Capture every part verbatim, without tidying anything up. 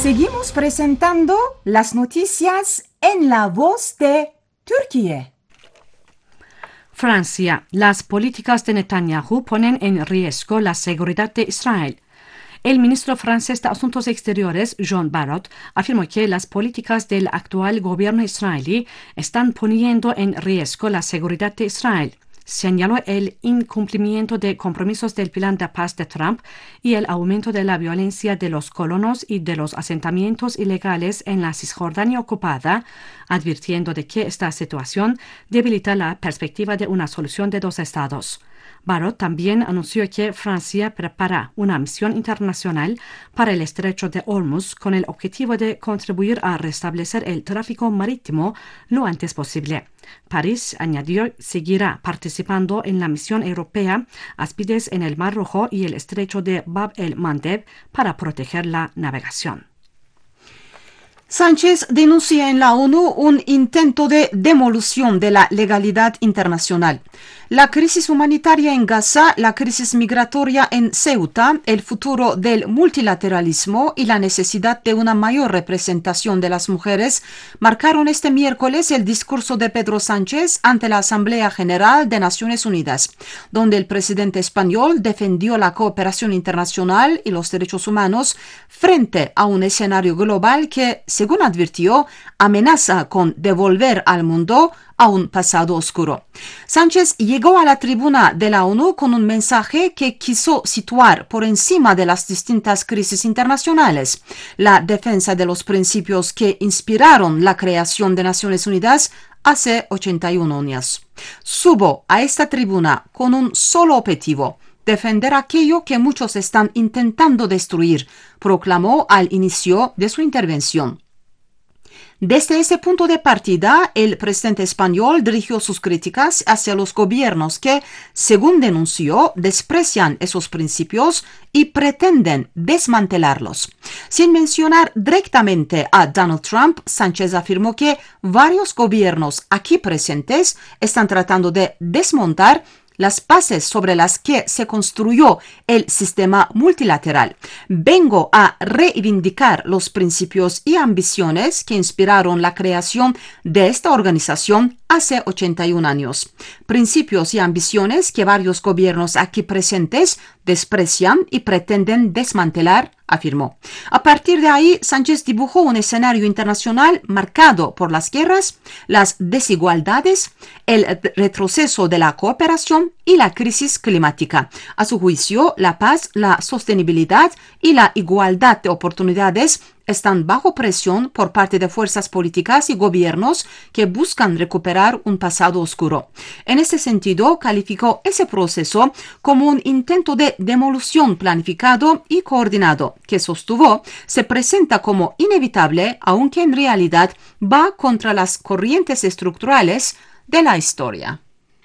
Seguimos presentando las noticias en la voz de Turquía. Francia. Las políticas de Netanyahu ponen en riesgo la seguridad de Israel. El ministro francés de Asuntos Exteriores, Jean Barrot, afirmó que las políticas del actual gobierno israelí están poniendo en riesgo la seguridad de Israel. Señaló el incumplimiento de compromisos del plan de paz de Trump y el aumento de la violencia de los colonos y de los asentamientos ilegales en la Cisjordania ocupada, advirtiendo de que esta situación debilita la perspectiva de una solución de dos estados. Barrot también anunció que Francia prepara una misión internacional para el estrecho de Hormuz con el objetivo de contribuir a restablecer el tráfico marítimo lo antes posible. París, añadió, seguirá participando en la misión europea Aspides en el Mar Rojo y el estrecho de Bab el-Mandeb para proteger la navegación. Sánchez denuncia en la ONU un intento de demolición de la legalidad internacional. La crisis humanitaria en Gaza, la crisis migratoria en Ceuta, el futuro del multilateralismo y la necesidad de una mayor representación de las mujeres marcaron este miércoles el discurso de Pedro Sánchez ante la Asamblea General de Naciones Unidas, donde el presidente español defendió la cooperación internacional y los derechos humanos frente a un escenario global que, según advirtió, amenaza con devolver al mundo a un pasado oscuro. Sánchez llegó a la tribuna de la ONU con un mensaje que quiso situar por encima de las distintas crisis internacionales la defensa de los principios que inspiraron la creación de Naciones Unidas hace ochenta y un años. Subo a esta tribuna con un solo objetivo: defender aquello que muchos están intentando destruir, proclamó al inicio de su intervención. Desde ese punto de partida, el presidente español dirigió sus críticas hacia los gobiernos que, según denunció, desprecian esos principios y pretenden desmantelarlos. Sin mencionar directamente a Donald Trump, Sánchez afirmó que varios gobiernos aquí presentes están tratando de desmontar las bases sobre las que se construyó el sistema multilateral. Vengo a reivindicar los principios y ambiciones que inspiraron la creación de esta organización hace ochenta y un años. Principios y ambiciones que varios gobiernos aquí presentes desprecian y pretenden desmantelar, afirmó. A partir de ahí, Sánchez dibujó un escenario internacional marcado por las guerras, las desigualdades, el retroceso de la cooperación y la crisis climática. A su juicio, la paz, la sostenibilidad y la igualdad de oportunidades están bajo presión por parte de fuerzas políticas y gobiernos que buscan recuperar un pasado oscuro. En este sentido, calificó ese proceso como un intento de demolición planificado y coordinado, que sostuvo se presenta como inevitable, aunque en realidad va contra las corrientes estructurales de la historia.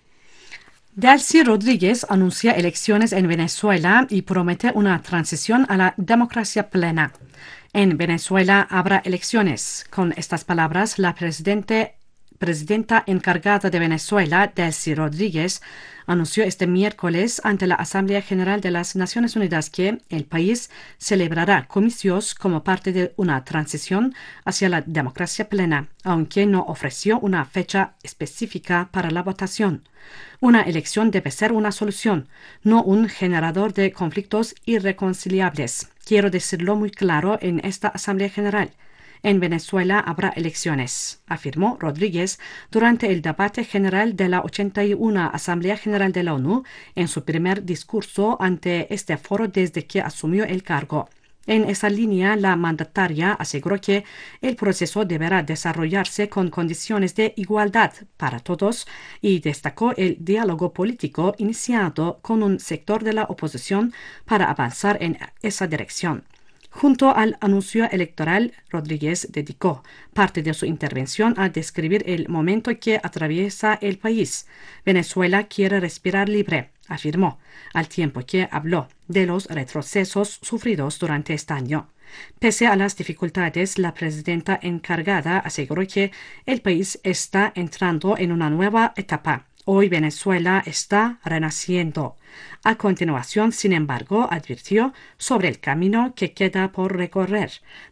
Delcy Rodríguez anuncia elecciones en Venezuela y promete una transición a la democracia plena. En Venezuela habrá elecciones. Con estas palabras, la presidente, presidenta encargada de Venezuela, Delcy Rodríguez, anunció este miércoles ante la Asamblea General de las Naciones Unidas que el país celebrará comicios como parte de una transición hacia la democracia plena, aunque no ofreció una fecha específica para la votación. Una elección debe ser una solución, no un generador de conflictos irreconciliables. Quiero decirlo muy claro en esta Asamblea General. En Venezuela habrá elecciones, afirmó Rodríguez durante el debate general de la ochenta y una Asamblea General de la ONU en su primer discurso ante este foro desde que asumió el cargo. En esa línea, la mandataria aseguró que el proceso deberá desarrollarse con condiciones de igualdad para todos y destacó el diálogo político iniciado con un sector de la oposición para avanzar en esa dirección. Junto al anuncio electoral, Rodríguez dedicó parte de su intervención a describir el momento que atraviesa el país. Venezuela quiere respirar libre, afirmó, al tiempo que habló de los retrocesos sufridos durante este año. Pese a las dificultades, la presidenta encargada aseguró que el país está entrando en una nueva etapa. Hoy Venezuela está renaciendo. A continuación, sin embargo, advirtió sobre el camino que queda por recorrer.